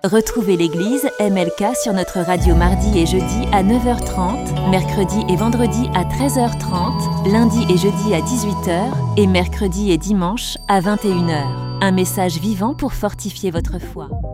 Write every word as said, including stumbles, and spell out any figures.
Retrouvez l'église M L K sur notre radio mardi et jeudi à neuf heures trente, mercredi et vendredi à treize heures trente, lundi et jeudi à dix-huit heures et mercredi et dimanche à vingt et une heures. Un message vivant pour fortifier votre foi.